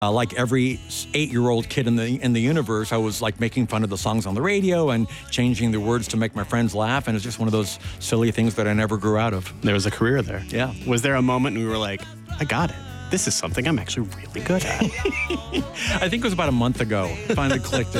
Like every 8-year-old kid in the universe, I was like making fun of the songs on the radio and changing the words to make my friends laugh. And it's just one of those silly things that I never grew out of. There was a career there. Yeah. Was there a moment when we were like, I got it. This is something I'm actually really good at? I think it was about a month ago. Finally clicked.